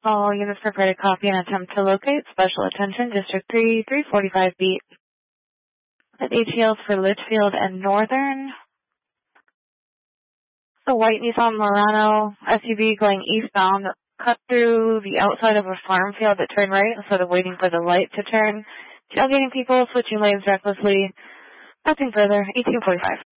All units prepare to copy and attempt to locate. Special attention, District 3, 345 beat. At ATLs for Litchfield and Northern. The white Nissan Murano SUV going eastbound cut through the outside of a farm field that turned right instead of waiting for the light to turn. Tailgating people, switching lanes recklessly. Nothing further. 1845.